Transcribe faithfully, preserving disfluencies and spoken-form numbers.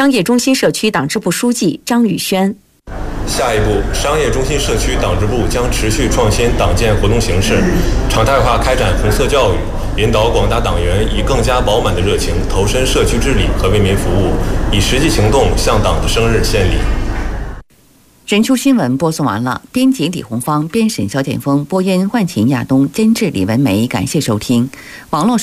商业中心社区党支部书记张宇轩。 下一步，商业中心社区党支部将持续创新党建活动形式，常态化开展红色教育，引导广大党员以更加饱满的热情投身社区治理和为民服务，以实际行动向党的生日献礼。 人秋新闻播送完了，编辑李红芳，编审肖建峰，播音万琴、亚东，监制李文梅。感谢收听网络。